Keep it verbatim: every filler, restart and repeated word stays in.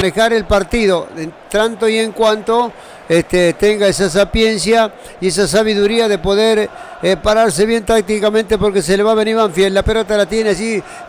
manejar el partido, en tanto y en cuanto este, tenga esa sapiencia y esa sabiduría de poder eh, pararse bien tácticamente, porque se le va a venir Banfield. La pelota la tiene allí